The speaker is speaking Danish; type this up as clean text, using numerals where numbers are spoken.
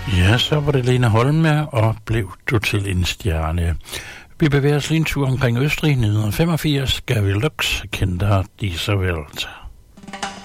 Ja, så var det Lene Holme, og blev du til en stjerne. Vi bevæger os lige en tur omkring Østrig, 1985, Gavi Lux, Kinder dieser Welt.